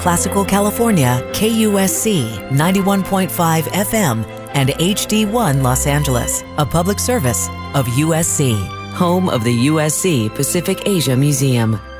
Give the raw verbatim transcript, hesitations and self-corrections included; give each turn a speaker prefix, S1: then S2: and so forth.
S1: Classical California, K U S C ninety-one point five F M, and H D one Los Angeles, a public service of U S C, home of the U S C Pacific Asia Museum.